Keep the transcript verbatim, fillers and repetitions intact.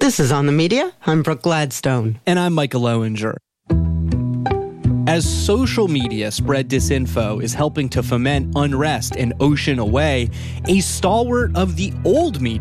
This is On the Media. I'm Brooke Gladstone. And I'm Michael Owinger. As social media spread disinfo is helping to foment unrest and ocean away, a stalwart of the old media